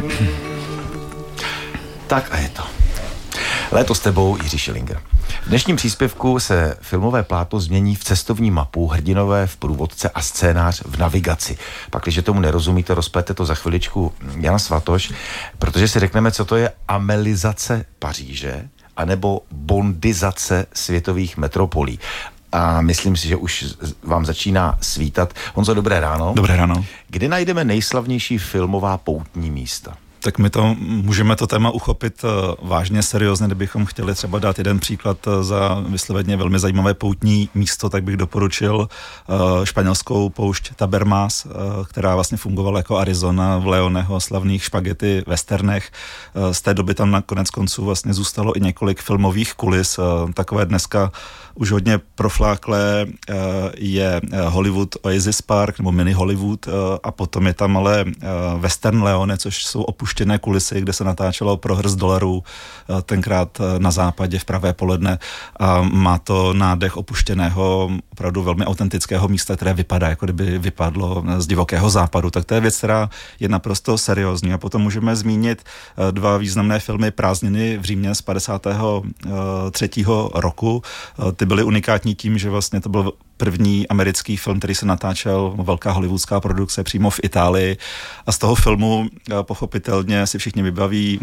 Tak a je to. Léto s tebou, Jiří Schillinger. V dnešním příspěvku se filmové plátno změní v cestovní mapu, hrdinové v průvodce a scénář v navigaci. Pak, když tomu nerozumíte, rozplete to za chviličku Jan Svatoš, protože si řekneme, co to je amelizace Paříže anebo bondizace světových metropolí. A myslím si, že už vám začíná svítat. Honzo, dobré ráno. Dobré ráno. Kde najdeme nejslavnější filmová poutní místa? Tak my můžeme to téma uchopit vážně, seriózně, kdybychom chtěli třeba dát jeden příklad za vysloveně velmi zajímavé poutní místo, tak bych doporučil španělskou poušť Tabermas, která vlastně fungovala jako Arizona v Leoneho slavných špagety westernech. Z té doby tam nakonec konců vlastně zůstalo i několik filmových kulis, takové dneska už hodně profláklé je Hollywood Oasis Park nebo Mini Hollywood a potom je tam ale Western Leone, což jsou opuštěné kulisy, kde se natáčelo pro hrst dolarů tenkrát na západě v pravé poledne a má to nádech opuštěného, opravdu velmi autentického místa, které vypadá, jako kdyby vypadlo z divokého západu. Tak to je věc, která je naprosto seriózní. A potom můžeme zmínit dva významné filmy Prázdniny v Římě z 53. roku. Ty byly unikátní tím, že vlastně to byl první americký film, který se natáčel, velká hollywoodská produkce přímo v Itálii a z toho filmu pochopitelně si všichni vybaví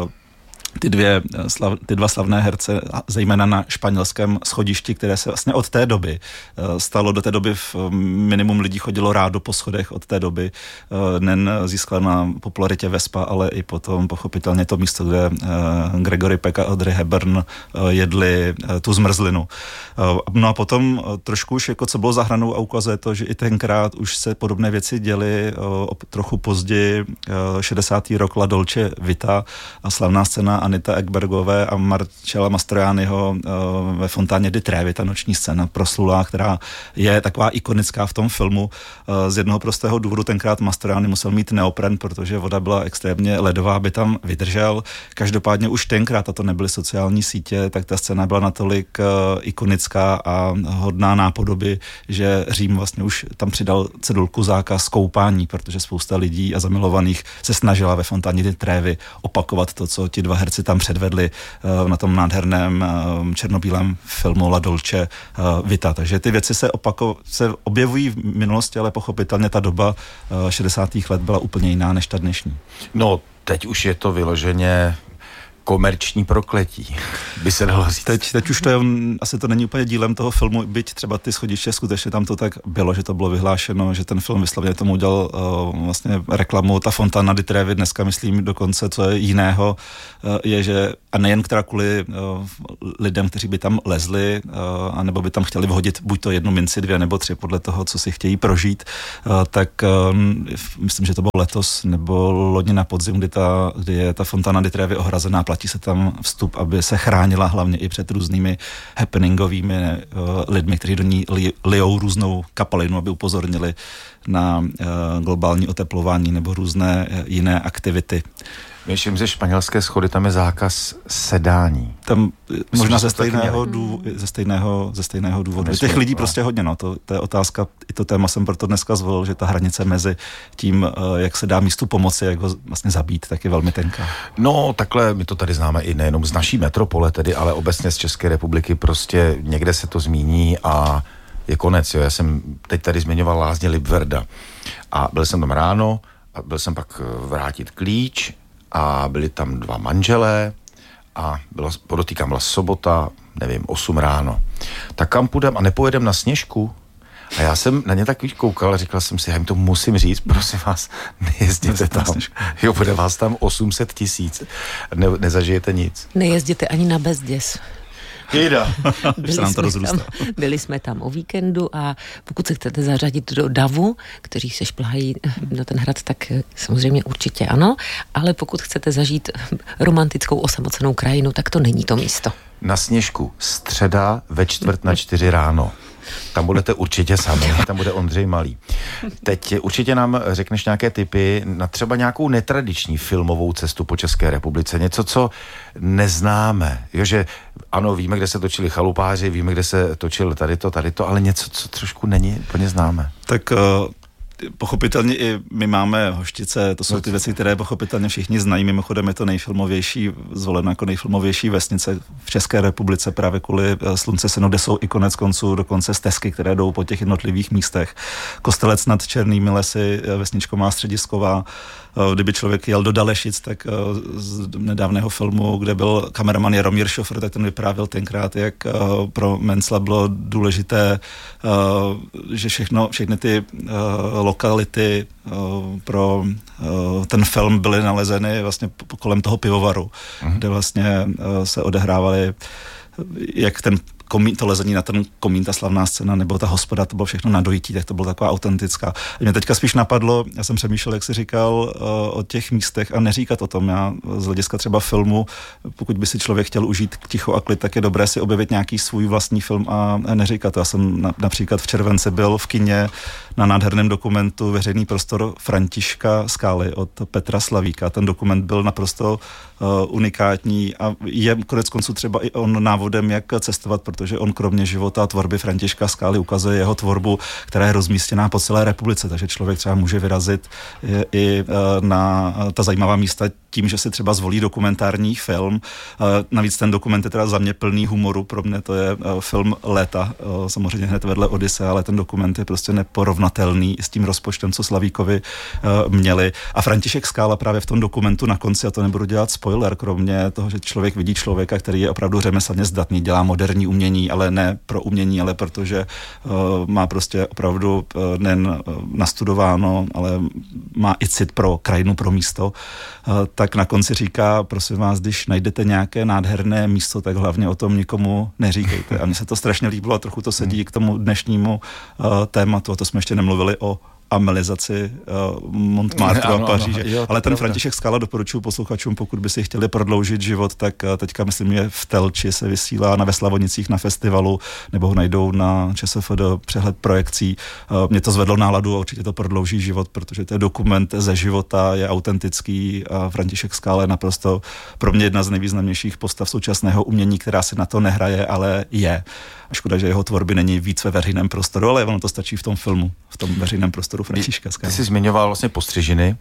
ty dva slavné herce, zejména na španělském schodišti, které se vlastně od té doby stalo. Do té doby minimum lidí chodilo rádo po schodech od té doby. Nen získala na popularitě Vespa, ale i potom pochopitelně to místo, kde Gregory Peck a Audrey Hepburn jedli tu zmrzlinu. No a potom trošku už jako co bylo za hranou a ukazuje to, že i tenkrát už se podobné věci děly trochu později, 60. rok La Dolce Vita a slavná scéna Anita Ekbergové a Marcella Mastroianniho ve Fontáně di Trevi, ta noční scéna proslulá, která je taková ikonická v tom filmu. Z jednoho prostého důvodu tenkrát Mastroianni musel mít neopren, protože voda byla extrémně ledová, aby tam vydržel. Každopádně už tenkrát, a to nebyly sociální sítě, tak ta scéna byla natolik ikonická a hodná nápodoby, že Řím vlastně už tam přidal cedulku zákaz koupání, protože spousta lidí a zamilovaných se snažila ve Fontáně di Trevi opakovat to, co ti dva herci tam předvedli na tom nádherném černobílém filmu La Dolce Vita. Takže ty věci se objevují v minulosti, ale pochopitelně ta doba 60. let byla úplně jiná než ta dnešní. No, teď už je to vyloženě komerční prokletí, by se dalo říct. Teď už to je, asi to není úplně dílem toho filmu, byť třeba ty schodiště, skutečně tam to tak bylo, že to bylo vyhlášeno, že ten film vyslovně tomu udělal vlastně reklamu. Ta Fontana di Trevi dneska, myslím, dokonce, co je jiného, je, že a nejen která kvůli lidem, kteří by tam lezli, anebo by tam chtěli vhodit buď to jednu minci, 2 nebo 3, podle toho, co si chtějí prožít, tak myslím, že to bylo letos, nebo loni na podzim, kdy je ta Fontana di Trevi ohrazená, platí se tam vstup, aby se chránila hlavně i před různými happeningovými lidmi, kteří do ní lijou různou kapalinu, aby upozornili na globální oteplování nebo různé jiné aktivity. Myslím, že španělské schody, tam je zákaz sedání. Tam možná ze stejného důvodu. Těch lidí prostě hodně, no. To je otázka, i to téma jsem proto dneska zvolil, že ta hranice mezi tím, jak se dá místu pomoci, jak ho vlastně zabít, tak je velmi tenká. No, takhle my to tady známe i nejenom z naší metropole tedy, ale obecně z České republiky, prostě někde se to zmíní a je konec, jo. Já jsem teď tady zmiňoval lázně Libverda a byl jsem tam ráno a byl jsem pak vrátit klíč a byli tam 2 manželé a byla sobota, nevím, 8 ráno. Tak kam půjdem a nepojedem na Sněžku? A já jsem na ně tak koukal a říkal jsem si, já jim to musím říct, prosím vás, nejezděte tam. Jo, bude vás tam 800 000, nezažijete nic. Nejezděte ani na Bezděs. Byli jsme tam o víkendu a pokud se chcete zařadit do davu, kteří se šplhají na ten hrad, tak samozřejmě určitě ano, ale pokud chcete zažít romantickou osamocenou krajinu, tak to není to místo. Na Sněžku, středa ve 3:45 ráno. Tam budete určitě sami, tam bude Ondřej Malý. Teď určitě nám řekneš nějaké tipy na třeba nějakou netradiční filmovou cestu po České republice. Něco, co neznáme. Jo, že ano, víme, kde se točili Chalupáři, víme, kde se točil tady to, ale něco, co trošku není úplně známe. Tak pochopitelně i my máme Hoštice, to jsou ty věci, které pochopitelně všichni znají, mimochodem je to nejfilmovější, zvolena jako nejfilmovější vesnice v České republice právě kvůli Slunce synu, kde jsou i konec konců dokonce stezky, které jdou po těch jednotlivých místech. Kostelec nad Černými lesy, vesničko má středisková. Kdyby člověk jel do Dalešic, tak z nedávného filmu, kde byl kameraman Jaromír Šofr, tak ten vyprávěl tenkrát, jak pro Mencla bylo důležité, že všechny ty lokality pro ten film byly nalezeny vlastně kolem toho pivovaru, kde vlastně se odehrávaly jak to lezení na ten komín, ta slavná scéna, nebo ta hospoda, to bylo všechno na dojití, tak to bylo taková autentická. A mě teďka spíš napadlo, já jsem přemýšlel, jak jsi říkal, o těch místech a neříkat o tom. Já z hlediska třeba filmu, pokud by si člověk chtěl užít ticho a klid, tak je dobré si objevit nějaký svůj vlastní film a neříkat to. Já jsem například v červenci byl v kině na nádherném dokumentu Veřejný prostor Františka Skály od Petra Slavíka. Ten dokument byl naprosto unikátní a je konec konců třeba i on návodem, jak cestovat, protože on kromě života a tvorby Františka Skály ukazuje jeho tvorbu, která je rozmístěná po celé republice, takže člověk třeba může vyrazit i na ta zajímavá místa tím, že si třeba zvolí dokumentární film. Navíc ten dokument je teda za mě plný humoru, pro mě to je film léta, samozřejmě hned vedle Odyssey, ale ten dokument je prostě neporovnatelný s tím rozpočtem, co Slavíkovi měli. A František Skála právě v tom dokumentu na konci, a to nebudu dělat spoiler, kromě toho, že člověk vidí člověka, který je opravdu řemeslně zdatný, dělá moderní umění, ale ne pro umění, ale protože má prostě opravdu nejen nastudováno, ale má i cit pro krajinu, pro místo, tak na konci říká, prosím vás, když najdete nějaké nádherné místo, tak hlavně o tom nikomu neříkejte. A mně se to strašně líbilo a trochu to sedí k tomu dnešnímu tématu, a to jsme ještě nemluvili o amelizaci Montmartre a Paříže. Jo, ale ten František Skála doporučuji posluchačům, pokud by si chtěli prodloužit život, tak teďka myslím, že v Telči se vysílá ve Slavonicích na festivalu, nebo ho najdou na ČSFD přehled projekcí. Mě to zvedlo náladu a určitě to prodlouží život, protože to je dokument ze života, je autentický a František Skála je naprosto pro mě jedna z nejvýznamnějších postav současného umění, která si na to nehraje, ale je. A škoda, že jeho tvorby není víc ve veřejném prostoru, ale ono to stačí v tom filmu, v tom veřejném prostoru Františka Skály. Ty jsi zmiňoval vlastně Postřižiny.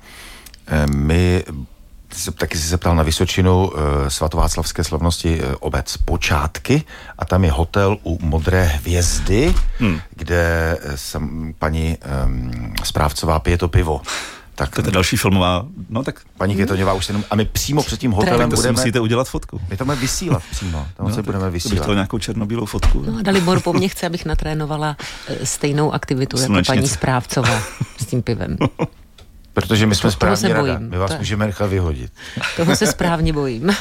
Taky jsi se ptal na Vysočinu, svatováclavské slavnosti obec Počátky, a tam je hotel u Modré hvězdy, kde paní správcová pije to pivo. Tak to je další filmová, no tak... Paní Květoňová už jenom, a my přímo před tím hotelem budeme... musíte udělat fotku. My to budeme vysílat přímo, se budeme vysílat. To bych chtěl nějakou černobílou fotku. No a Dalibor po mně chce, abych natrénovala stejnou aktivitu jako paní správcová s tím pivem. Protože my jsme správně rada, my vás můžeme nechat vyhodit. Toho se správně bojím.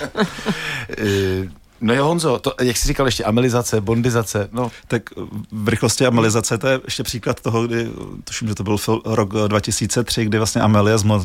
No jo, Honzo, jak jsi říkal ještě, amelizace, bondizace, no. Tak v rychlosti amelizace, to je ještě příklad toho, kdy, tuším, že to byl rok 2003, kdy vlastně Amelie z